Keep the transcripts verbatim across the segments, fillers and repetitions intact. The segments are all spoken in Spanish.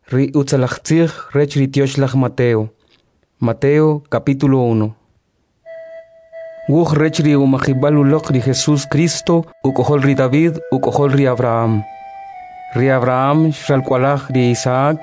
Ri utzalachtzig rech ritioshlag Mateo. Mateo capítulo uno. Wuch rech ri umachibal ulok ri Jesús Cristo ukohol ri David ukohol ri Abraham. Ri Abraham shalkwalach ri Isaac.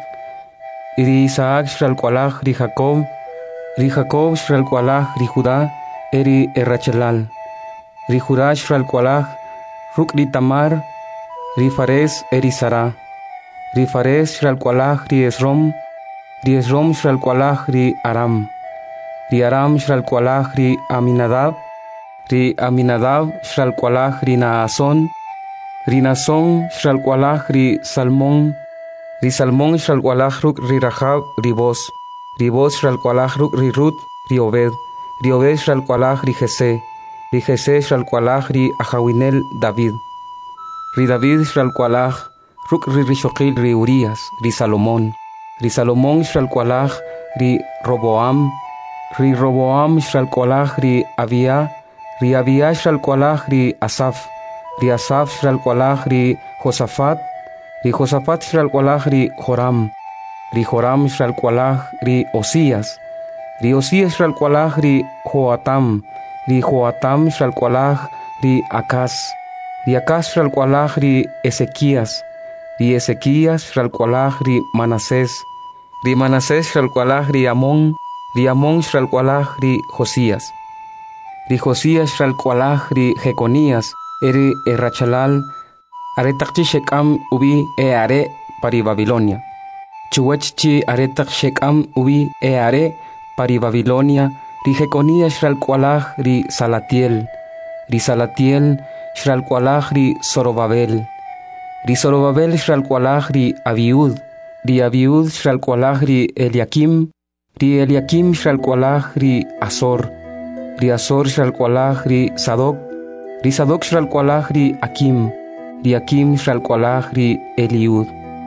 Ri Isaac shalkwalach ri Jacob. Ri Jacob shalkwalach ri Judá eri Errachelal. Ri Judá shalkwalach ruk ri Tamar. Ri Fares eri Sara. Ri Fares shalkwalach ri Esrom. Ri Esrom shalkwalach ri Aram. Ri Aram shalkwalach ri Aminadab. Ri Aminadab shalkwalach ri Naason. Ri Naason shalkwalach ri Salmón. Ri Salmón shalkwalach ruk ri Rahab ri Boz. Ri Boz shalkwalach ruk ri Rut ri Obed. Ri Obed shalkwalach ri Jesé. Ri Jesé shalkwalach ri Ahawinel David. Ri David shalkwalach ruk ri Rishoqil ri Urias. Ri Salomón. Ri Salomón shalkwalach ri Roboam. Ri Roboam shalkwalach ri Abia. Ri Abia shalkwalach ri Asaf. Ri Asaf shalkwalach ri Josafat. Ri Josafat shalkwalach ri Joram. Ri Joram shalkwalach ri Osías. Ri Osías shalkwalach ri Joatam. Ri Joatam shalkwalach ri Acaz. Ri Acaz shalkwalach ri Ezequías. Ri Ezequías shalkwalach ri Manasés. Ri Manasés shalkwalach ri Amón. Ri Amón shalkwalach ri Josías. Ri Josías shalkwalach ri Jeconías eri Errachelal. Aretakchi shekam ubi e are pari Babilonia. Chuwachchi aretak shekam ubi e are pari Babilonia. Ri Jeconías shalkwalach ri Salatiel. Ri Salatiel shalkwalach ri Zorobabel. Ri Zorobabel shalkwalach ri Abiud. Ri Abiud shalkwalach ri Eliakim. Ri Eliakim shalkwalach ri Azor. Ri Azor shalkwalach ri Sadoc. Ri Sadoc shalkwalach ri Akim. Ri Akim shalkwalach ri Eliud.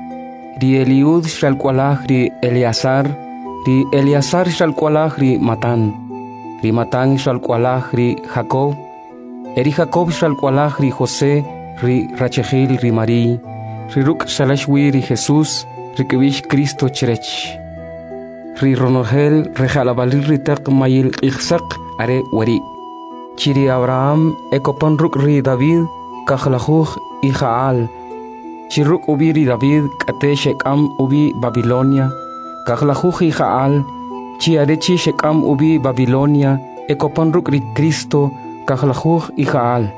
Ri Eliud shalkwalach ri Eleazar. Ri Eleazar shalkwalach ri Matán. Ri Matán shalkwalach ri Jacob. Eri Jacob shalkwalach ri José. Ri Rachegil ri Marí. Ri Ruk shalashwi ri Jesús. Ri Kibish Cristo chirech. Ri Ronorgel rejalabalil ri teq mayil ichsak are wari. Chiri Abraham ekopon ruk ri David. Kachlajuj y Jaal. Chiruk ubi ri David kate shekam ubi Babilonia. Kachlajuj y Jaal. Chiarechi shekam ubi Babilonia. Ekopon ruk ri Cristo. Kachlajuj y Jaal.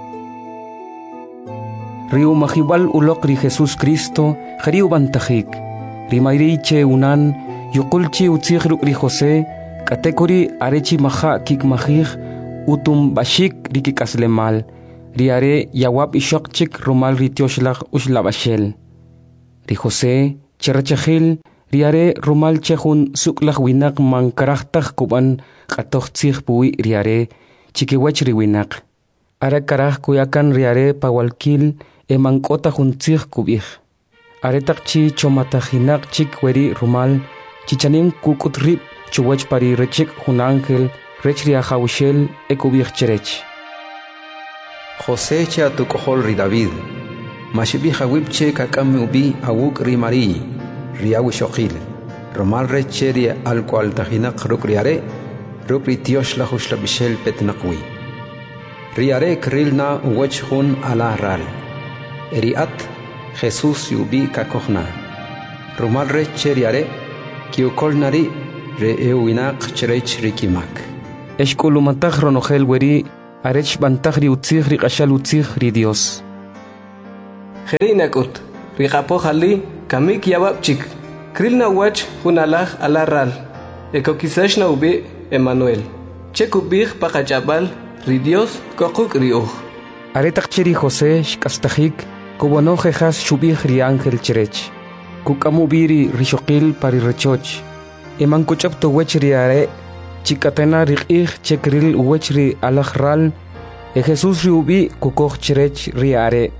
Riu mahibal ulok ri Jesús Cristo. Jariu bantajik. Ri mayriche unan. Yukulchi utzig ruk ri José. Katekori arechi maha kik mahij. Utum bashik ri kikaslemal. Riare yawab ishokchik rumal ritioshlag ushlabashel. Ri José cherachahil riare rumal chehun suklag winak man karachtag kuban katochtzig bui riare chikiwach riwinak. Ara karaj kuyakan riare pawalkil e mankota juntzig kubij. Aretakchi chomatajinak chik weri rumal chichanim kukutrip chuwach pari rechik junangel rech riajawishel e kubij cherech. José cha tu kohol ri David. Mashibi hawipche kakame ubi awuk ri Marí. Riawi shokil. Romal reche ri al cual tajinak ruk riare. Ruk ri tiosh la hushla bishel petnakwi. Riare krilna uwech hun ala ral. Eriat Jesús yubi kakohna. Romal reche riare. Kiukol nari re euinak cherech rikimak. Eshkulumatag ronogel weri. Arech bantag ri utzig ri qashal utzig ri Dios. Jerinakut, ri qapohali kamik yawabchik. Krilna wach hunalaj alaral. Ekokisashna ubi Emmanuel. Chekubig pakachabal ri Dios kokuk ri uj. Aretak chiri José shkastajik kubono jejas shubig ri ángel cherech. Kukamubiri ri shokil pari rechoch. Eman kuchap to wech ri are. Chikatena rikig chekril uwechri alajral. E Jesús riubi kukoj cherech riare.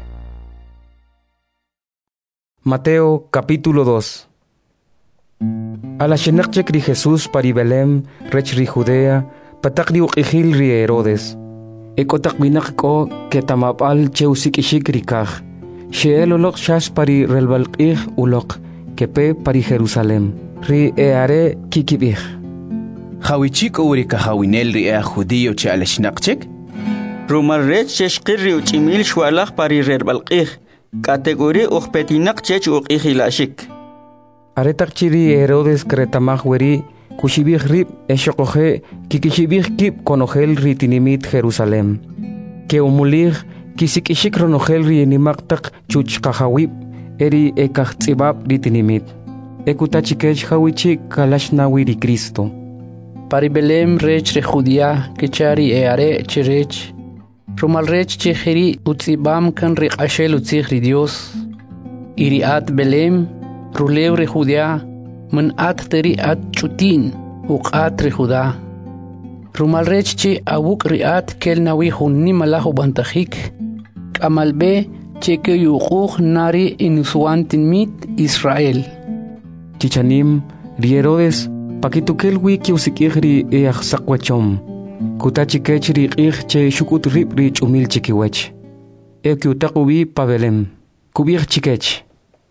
Mateo capítulo dos. A la shenakchek ri Jesús pari Belém rech ri Judea. Patak ri uqijil ri Herodes. Ekotak winak ko ketamapal cheusik ishik rikaj. Sheel ulok shas pari relbalqig ulok. kepe pari Jerusalem. Ri eare kikibich. Hawichik uri kahawinel ri ea judío che aleshnaqchik? Rumal rech cheshqirri uchimil shwalach pari rerbalqih. Categoría uqpetinak chech uqihilashik. Aretak chiri Herodes kretamaj weri kushibih rib eshokoje kikishibih kip konogel ritinimit Jerusalem. Que umulig kisikishik ronogel rienimaktak chuchkahawib eri ekachtzibab ritinimit. Ekutachikech hawichik kalashnawi Cristo. Pari Belém rech re Judía kechari eare cherech. Rumal rech chihiri utzibam kan ri qashel utzihri Dios. Iriat Belém ruleu re Judá man at teri at chutin uqat re Judá. Rumal rech chi awuk riat kel nawi hunni malahu bantajik. Kamalbe cheke yuquq nari inusuantin mit Israel. Chichanim ri Herodes pakitukel wiki usikihri e axsakwachom. Kutachikech ri qih che shukut rib ri chumil chikiwech. E kiutaqubi Pavelem. Kubir chikech.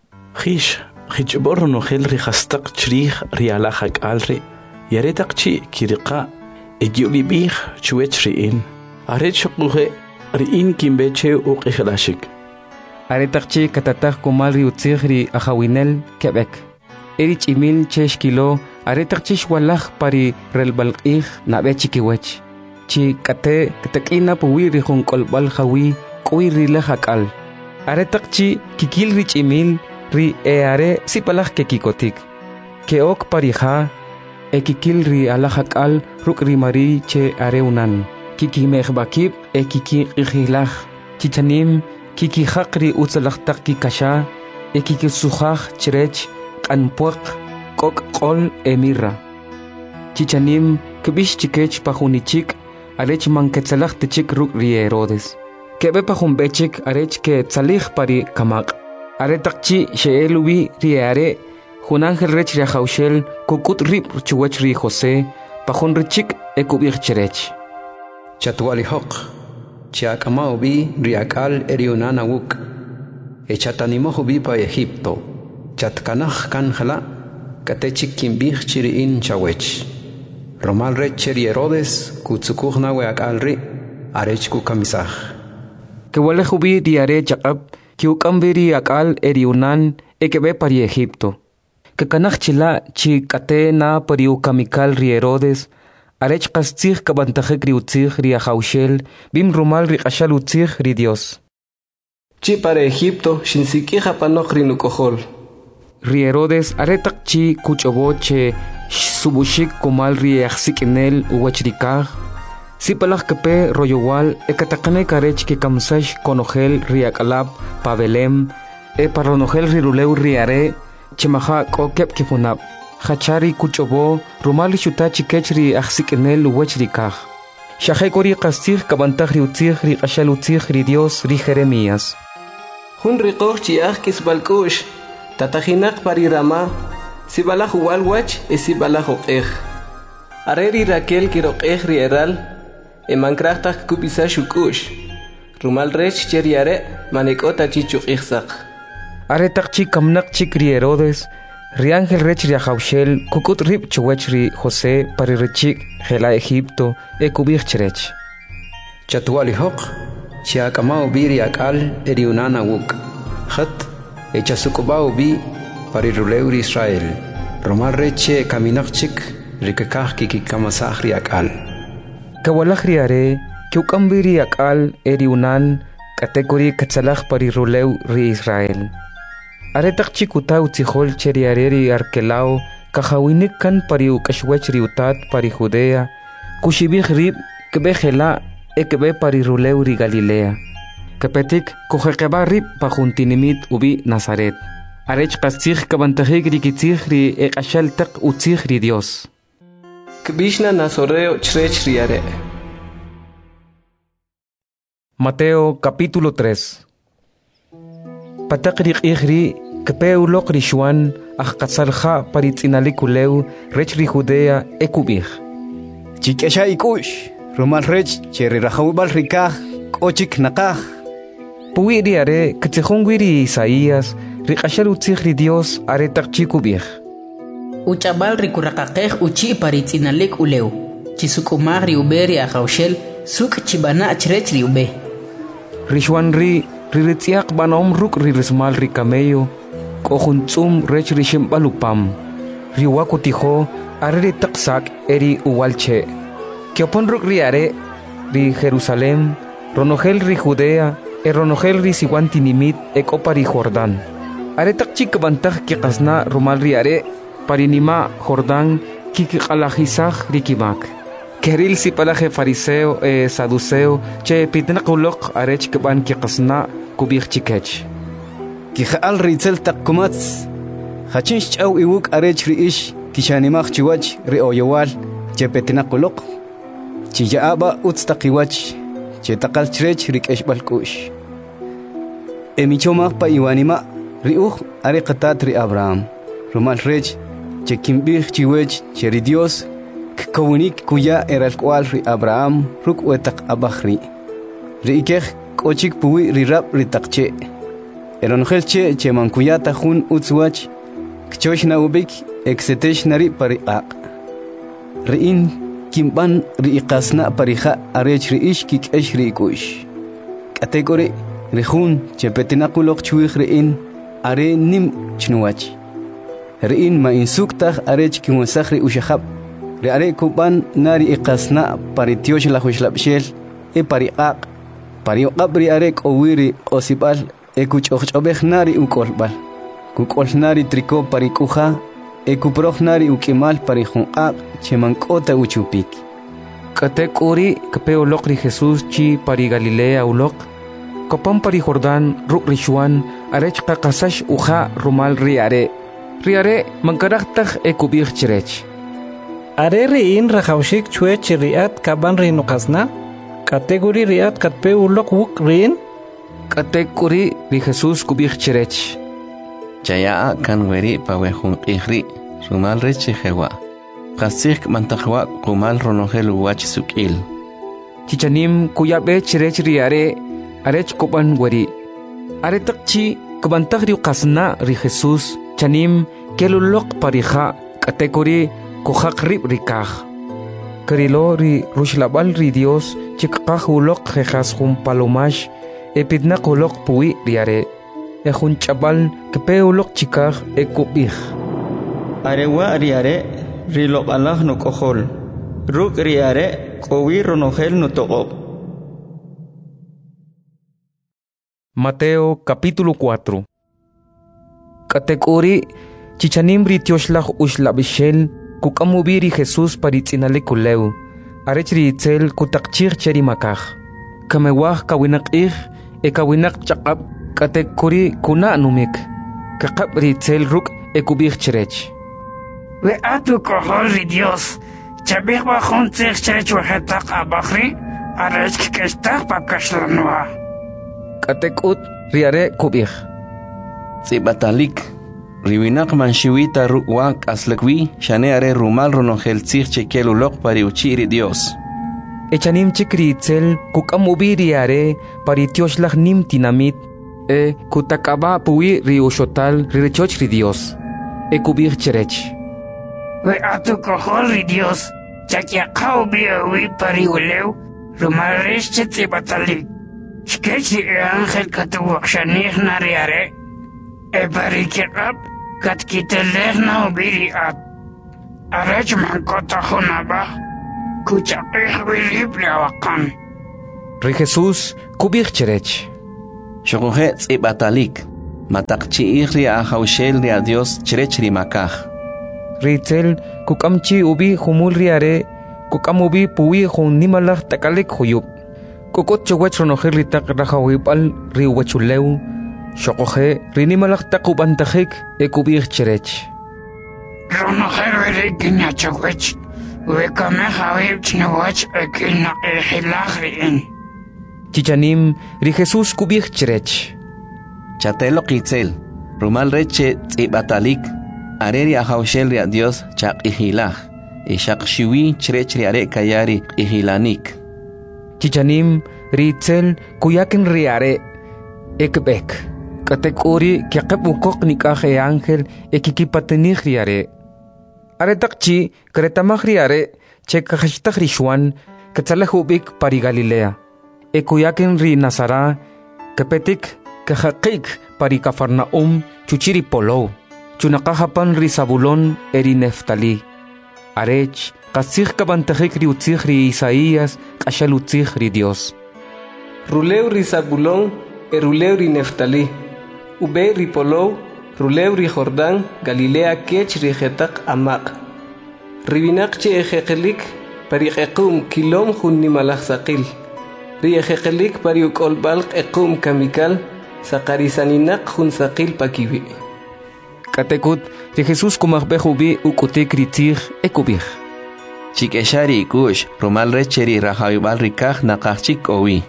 Khish, khichbor no khel ri khastaq chrih ri alahak alri. Yaretak chi kiriqa egiubi bih chuech ri in. Aret shuquhe ri in kimbeche uqihilashik. Aretak chi katatak kumal ri utzih ri ahawinel Quebec. Erich imil cheshkilo aretak chishwalaj pari relbalqih nabe chikiwech. Chi kate katakina puwi ri junkolbal hawi kuwi ri lajakal. Aretak chi kikil rich imil ri eare sipalaj kekikotik. Keok parija e kikil ri alajakal ruk ri mari che areunan. Kiki mehbakib e kiki qihilaj. Chichanim kiki haqri utzalajtak kikasha e kiki sujaj chirech anpuak kok qol emirra. Chichanim kibish chikech pajunichik arech manketsalaj tichik ruk ri Herodes. Kebe pajumbechik arech ke tsalij pari kamak. Aretakchi sheelubi ri are junangel rech ri haushel kukut rip chuwech ri José pajun richik ekubich cherech. Chatwali hoq chiakama ubi riakal eriunana wuk echatanimo ubi pa Egipto. Chatkanaj kanjala katechik kimbih chiriin chawech. Romal rech cheri Herodes kutsukuhna weakalri arech kukamisaj. Kewale hubi diare chakab kiukambiri akal eriunan ekebe pari Egipto. Kekanaj chila chi kate na pari ukamikal ri Herodes arech kastzih kabantajek ri utzih ri ahaushel bim rumal ri qashal utzih ri Dios. Chi para Egipto shinsikija panoj ri nukohol. Ri Herodes aretak chi kuchoboche subushik kumal ri axsikinel uwachrikaj. Sipalaj kepe royowal ekatakane karech ke kamsash konogel ri akalab Pavelem e paronogel ri ruleu ri are chimaja kokep kifunab. Hachari kuchobo rumal shutachi kech ri axsikinel uwachrikaj. Shahekori qastig kabantaj ri utzig ri qashal utzig ri Dios ri Jeremías. Hun riqoj chiaj kisbalkush. Tatajinak parirama, sibalaj walwach e sibalaj oqej. Areri Raquel kiroqej rieral, e mankrachtak kupisa shukush. Rumal rech cheriare manekota chichuqijsaq. Aretak chi kamnak chik ri Herodes, ri ángel rech ri ahaushel kukut rip chuwech ri José parirechik gela Egipto e kubich cherech. Chatwali hoq chiakama ubi riakal eriunana wuk. Khat echasukubao bi pariruleur Israel. Romal reche kaminakchik rikakaj kikikamasaj riakal. Kawalaj riare kiukambiri akal eriunan katekori katsalaj pariruleu ri Israel. Aretak chikuta utzihol cheriare ri arkelao kajawinik kan pari ukashwech ri utat pari Judea kushibij rib kebe gela e kebe pariruleu ri Galilea. Kepetik kujeqeba rib pajuntinimit ubi Nazaret. Arech qastzij kabantajik rikitzij ri eqashal tak utzij ri Dios. Kbishna nazoreo chrech riare. Mateo capítulo tres. Patak rik ihri kepeuloq rishuan ajqatzalja paritzinalikuleu rech ri Judea ekubij. Chikesha ikush rumal rech cheri rajawibal rikaj kochik nakaj. Puwi riare katzejongwiri Isaías riqashal utzig ri Dios are taqchiku bih. Uchabal rikuraqaqej uchi paritzinalik uleu. Chisukumag ri uberi ajaushel suk chibana achrech ri ube. Rishwan ri riritziak banom ruk rirismal ri camello. Kohuntzum rech rishim balupam. Riwaku tijo are ri taqsak eri uwalche. Kiopon ruk ri are ri Jerusalem. Ronogel ri Judea. E ronogel ri siwantinimit e kopari Jordán. Are taqchik bantag ki qasna rumal ri are. Parinima Jordán kikikalahisaj rikimak. Keril si palaje fariseo e saduceo che pitnakulok arech keban kikasna kubik chikech. Kihal ritzel takkumats. Hachinch chaw iwuk arech riish kishanimach chiwach ri oyowal che petnakulok. Chiyaaba utstakiwach che takal chrech rikesh balkush. Emichomach pa iwanima riuch are qatat ri Abraham. Rumal rech che kimbih chiwech che ri Dios kawunik kuya eral kwal ri Abraham ruk wetak abakhri ri ikeh kochik puwi ri rap ri takche eron khelche che man kuya ta khun utswach kchosh na ubik exetesh nari pariqaq ri in kimban ri iqasna pariha arech ri ish kik esh ri kush kategori ri khun che petinakulok chwih ri in are nim chnuwach Rin ma insuktaj arech kimusajri ushahab. Re are kuban nari iqasna paritiosh la hushlabshel e pariqaq. Pariqabri arek owiri osibal e kuchochobej nari ukolbal. Kukol nari triko parikuja e kuproj nari ukimal parijunqaq chemankota uchupik. Katek uri kapeo lokri Jesús chi pari Galilea ulok. Kopam pari Jordán ruk rishuan arech qaqasash uja rumal riare. Riare mankaraktaj e kubir chirech. Are riin rajaushik chuech riat kaban rinuqasna. Kategori riat katpe ulok wuk rin. Kategori ri Jesús kubir chirech. Chaya kan weri pawehun qihri. Rumal rechi jewa. Qasik mantajwa kumal ronogel wach sukil. Chichanim kuyabe chirech riare arech koban weri. Are takchi kubantaj ri qasna ri Jesús. Chanim kelulok parija kategori kuhak rib rikaj. Kerilo ri rushlabal ri Dios chikaj ulok jejas jun palomash epidnak ulok pui riare. E jun chabal kepe ulok chikaj e kubij. Arewa riare rilok alah no kohol. Ruk riare kowi ronogel no togob. Mateo capítulo cuatro. Kategori chichanim ritioshlah ushlabishel kukamubiri Jesús paritzinale kuleu arech ritzel kutakchir cherimakaj kamewah kawinak ih e kawinak chaqab kategori kuna numik kakab ritzel ruk e kubih cherech we atu kohol ri Dios chabih bajun tzich cherech wahetak abakhri arech kestaq pakashlanwa katekut riare kubih Zibatalik Riwinak manshiwita ruwak aslakwi shane are rumal ronogel tzich chekelulok pariuchiri Dios. Echanim chikritzel kukamubiri are paritioshlah nim tinamit e kutakaba pui riushotal rirechoch ri Dios. E kubir cherech. We atu kohol ri Dios chakiakau biawi pariuleu rumal resh chetzibatalik. Shkechi e angel katuwak shanih nariare. E barikirab kat kiteleh na ubiri at arach man kota hunaba kuchaqih wilib lawakan Ri Jesús kubir cherech Shokohe tsibatalik matakchi ihri ahaushel ri a Dios cherech ri makaj Ritzel kukamchi ubi humul riare kukam ubi pui hun nimalach takalik huyub Kukot chowach ronogel ritak rajawibal ri wachuleu Shokohe rinimalak takubantajik e kubir cherech. Ronogel weri kinyachowech wekame hawib chnawach e kilna e hilagriin. Chichanim ri Jesús kubir cherech. Chatelo kitzel rumal reche tsibatalik areri ahaushel ri a Dios chak ihilah e shak shiwi cherech ri are kayari ihilanik. Chichanim ritzel kuyakin riare ekbek. katekuri kiaqab ukok nikah e ángel e kikipatenih riare. Are takchi kretamah riare che kahashtah rishwan katsalahubik pari Galilea. E kuyakin ri Nazara kepetik kahaqik pari Cafarnaum chuchiri polo. Chunakahapan ri Zabulón eri Neftali. Arech kasih kabantahik ri utzih ri Isaías kashal utzih ri Dios. Ruleu ri Zabulón e ruleu ri Neftali. Ube ri polo ruleu ri Jordán Galilea kech ri jetak amak. Ribinak che ejekelik pari equm kilom hun nimalach saqil. Ri ejekelik pari ukolbalq equm kamikal saqarisaninak hun saqil pakibi. Katekut ri Jesús kumahbehubi ukutik ritih ekubih. Chikeshari kush romal recheri rahayubal rikah nakachik owi.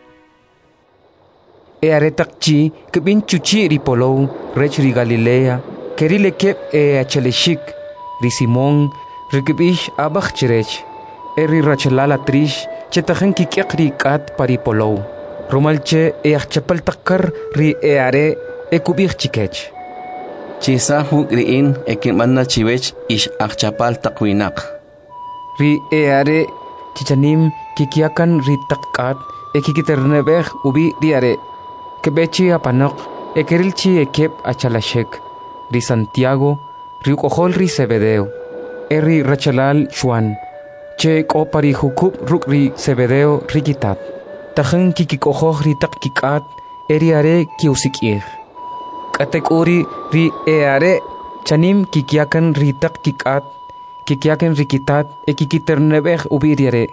E aretakchi kebin chuchi ri polo rech ri Galilea kerile kep e acheleshik ri Simón rikibish abach chirech e ri rachelala trish chetajen kikiak ri kat pari polo romalche e achapal takkar ri e are e kubih chikech chisa hukriin e kinmanna chiwech ish achapal takwinak ri e are chichanim kikiakan ri takkat e kikiternebeh ubi ri are kebechi apanok e kerilchi e kep achalashek ri Santiago ri ukohol ri Zebedeo eri rachalal Juan che ko pari hukub ruk ri Zebedeo rikitat tajen kikikohoj ri tak kikat eri are kiusikir katekuri ri e are chanim kikiakan ri tak kikat kikiakan rikitat e kikiternebeh ubiriare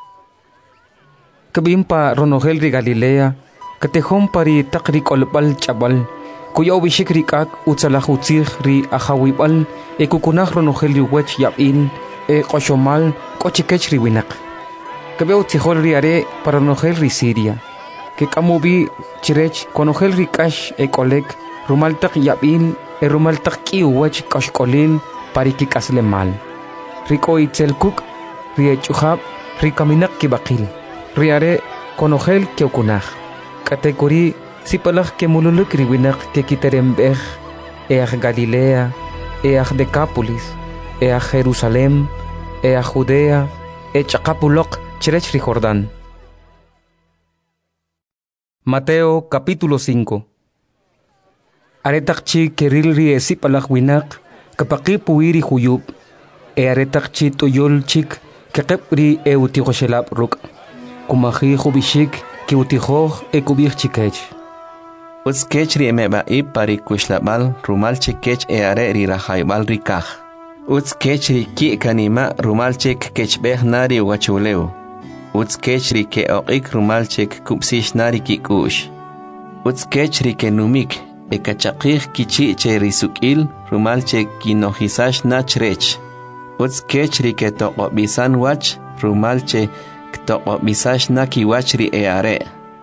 kabimpa ronogel ri Galilea katejom pari tak ri kolbal chabal kuya ubishik rikak utsalahutzik ri ahawibal e kukunah ronogel ri wech yabin e qoshomal kochikech ri winak kabe utzihol ri are para ronogel ri Siria ke kamubi chirech konogel ri kash e kolek rumal tak yabin e rumal tak ki wech kashkolin pari kikasle mal riko itzelkuk ri echuhab ri kaminak kibakil ri are konogel ke ukunah kategori si palak ke mululuk riwinak ke kiterembeh e a Galilea e a Decápolis e a Jerusalem e a Judea e chakapulok chirech ri Jordán. Mateo capítulo cinco. Aretakchi keril ri e si palak winak kapaki puiri huyub e aretakchi tuyol chik ke qepri e utigoshelab ruk kumahi hubishik ki utihoj e kubih chikech. Uts kech ri emeba i pari kushlabal rumal chikech e are ri rahaybal rikah. Uts kech ri ki kanima rumal chik kech beh nari wachuleu. Uts kech ri ke oqik rumal chik kupsish nari ki kush. Uts kech ri ke numik e kachaqih kichi che ri sukil rumal chik ki nohisash nachrech. Uts kech ri ke toqo bisan wach rumal che ktoqo bisash na ki wach ri e are.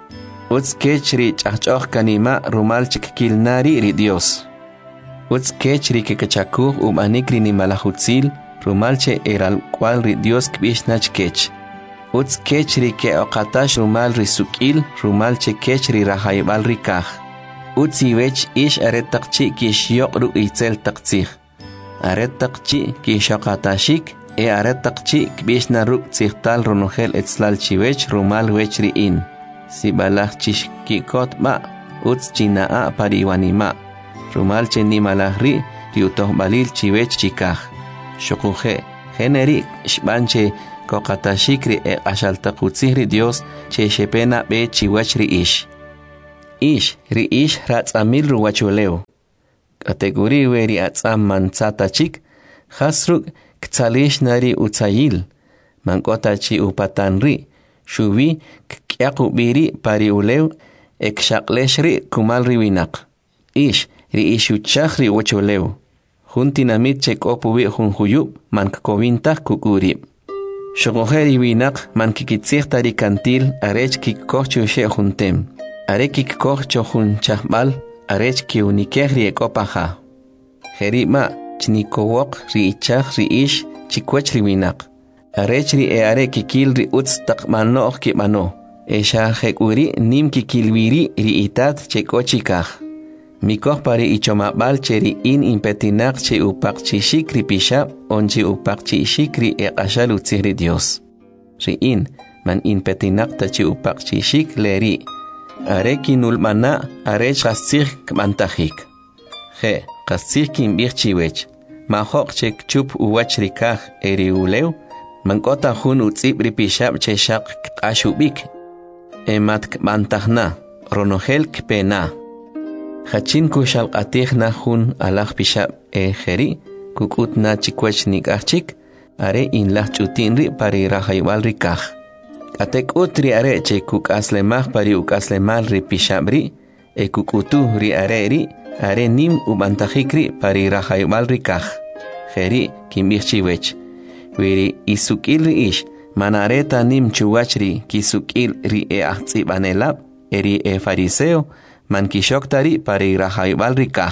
Uts kechri chachok kanima rumal chikil nari ri Dios. Uts kechri ke kachakuh umanikri ni malahutzil rumal che eral cual ri Dios kbish nach kech. Uts kechri ke oqatash rumal ri sukil rumal che kechri rahaybal ri kaj. Uts iwech ish aret taqchi kish yoq ru itzel taqtzih. Aret taqchi kish oqatashik e aret taqchi kbish na ru tzihtal ronogel etzlal chiwech rumal wech ri in. Si balah chish kikot ma uts chinaa pariwanima rumal cheni malahri riutoh balil chiwech chikah shokuje generi shbanche kokatashikri e ashaltakutzihri Dios che shepena be chiwach ri ish ish ri ish ratzamil ruwachuleo kategori weri atzam manzata chik hasruk ktsalish nari utzayil mankotachi upatanri shubi kyaku biri pari ulew ek shakleshri kumal riwinak ish ri ishu chakri wacholew juntinamit chek opubi junjuyub man kovintah kukuri shogojeri winak man kikitzih tari kantil arech kikkochu she juntem are kikkochu jun chahbal arech ki unikehri ekopaha herima chnikowok ri ichach ri ish chikwech riwinak arechri e are kikil ri uts taqmanoq ki mano e sha hekuri nim kikilwiri ri itat chekochikah Mikoh pari ichomabal cheri in impetinak che upak chi shikri pishab onchi upak chi shikri e qashal utzihri Dios. Ri in man impetinak ta chi upak chi shik leri. Are kinulmana are chastzih kmantajik. Je, qastzih kinbih chiwech. Mahok chek chup uwach rikaj eri uleu. Mankota hun utzib ripishab che shak kashubik. Emat kmantajna, ronohel kpena. Hachin kushal qatih na hun alaj pishab e jeri, kukut na chikwech nikachik, are in lah chutinri pari rahaywal rikaj. Atek utri are che kuk aslemah pari uk aslemal ri pishabri, e kukutu ri are ri, are nim ubantajikri pari rahaywal rikaj. Jeri kimbirchiwech. Wiri isukil ri ish, manareta nim chuwachri kisukil ri e ahtsibanelab, eri e fariseo, man kishoktari pari rahaybal rikaj.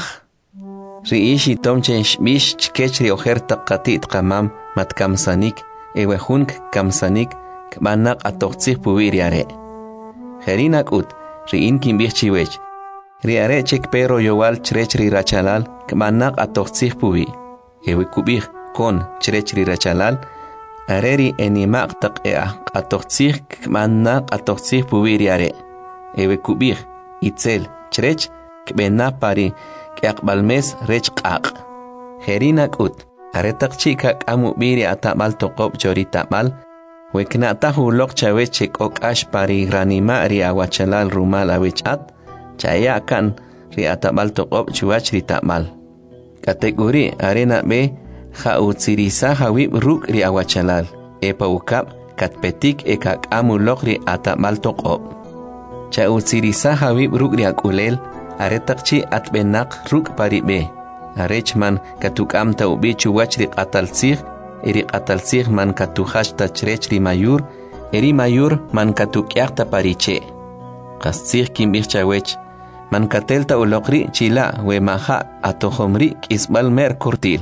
Ri ishi tomchen shbish chkechri ojerta qatit qamam mat kamsanik, ewe hunk kamsanik, kmanak atoqtzih puwiri are. Jerinak ut, ri in kimbih chiwech. Ri are chek pero yowal chrech ri rachalal, kmanak atoqtzih puwi. Ewe kubih kon chrech ri rachalal, are ri enimak tak ea atoqtzih kmanak atoqtzih puwiri are. Ewe kubih itzel chrech kbena pari kiakbalmes rech qaq. Jerinak ut, are tak chika kamu biri atabal toqob chori tabal, wekna tahu lok chawech chek ok ash pari ranima ri awachalal rumal awechat, chaya kan ri atabal toqob chuach ri tabal. Kategori arena be ha utsirisa hawib ruk ri awachalal, epa ukap katpetik eka kamu lok ri atabal toqob. Cha utsirisa hawib ruk ri akulel, are takchi atbenak ruk pari be. Arechman katukam ta ubi chuach ri qatalsih, eri qatalsih man katuhash ta chrech ri mayur, eri mayur man katukyaq ta pariche. Qastsih kimbih chawech, man katelta ulokri chila we maha atohomri kisbal mer kurtil.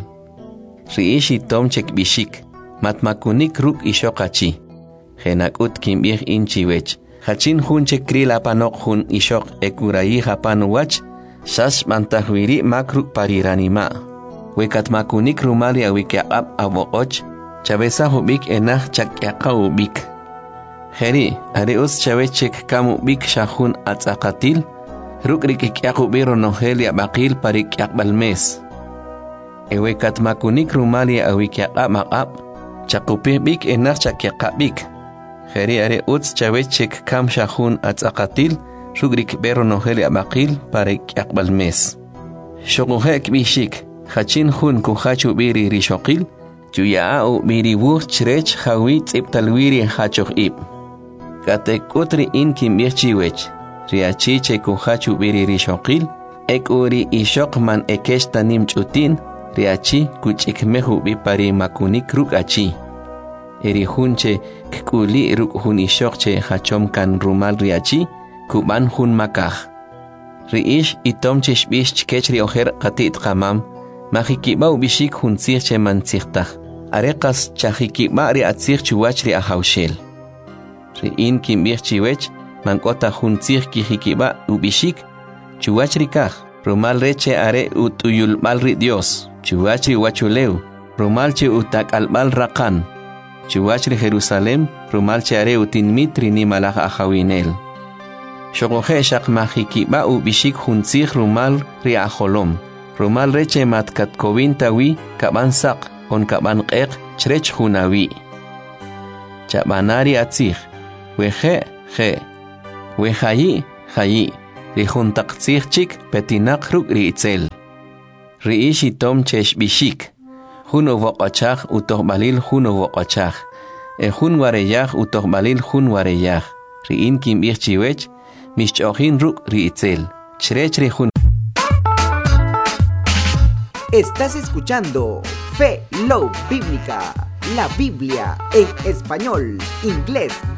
Ri ishi tom chek bishik, matmakunik ruk ishokachi. Genakut kimbih inchiwech, hachin hun chek kril apanok hun ishok ekurayi hapan wach, Shash mantahwiri makruk pariranima. Wekat makunik rumali awikiaqab aboqoch, chabesa hubik enah chakyaka ubik. Heri, areus chavechek kamu bik shahun atzakatil, rukrik ikyakubiro noheli abakil parikyakbalmes. Ewekat makunik rumali awikiaqab maqab, chakupih bik enah chakyaka bik. Heri areus chavechek kam shahun atzakatil, Rugrik bero noheli abakil pare kyakbal mes. Shokuhek bishik, hachin hun kuhachu biri rishokil, juyaau biri wuh chrech hawit iptalwiri hachoh ib. Katek utri in kimbir chiwech, riachiche kuhachu biri rishokil, ek uri ishok man ekesh tanim chutin, riachi kuchik mehu bipari makunik ruk achi. Eri hunche kuli ruk hun ishokche hachom kan rumal riachi, kuban hun makah. Riish itom chishbish chkechri ojer qatit qamam, mahikibau bishik hun sir che man sirtah, areqas chahikiba ri atsir chuwach ri ahawshel. Riin kimbir chiwech, mankota hun sir kihikiba ubishik, chuwach ri kah, rumal reche are utuyul mal ri Dios, chuwach ri wachuleu, rumal che utak albal raqan, chuwach ri Jerusalem, rumal che are utin mitri ni malach ahawinel. Shokohe shak mahikiba u bishik huntzih rumal ri aholom. Rumal reche matkat kovin tawi kaban sak on kaban qeq chrech hunawi. Chabanari atzih. Wehe he. Wehayi hayi. Ri huntaktzih chik petinak ruk ri itzel. Ri ishi tom chesh bishik. Huno voqachach utoh balil huno voqachach. E hun wareyach utoh balil hun wareyach. Ri in kimbir chiwech. Mishchin ruk riitzel. Chrechri hun. Estás escuchando Fe Love Bíblica, la Biblia en español, inglés,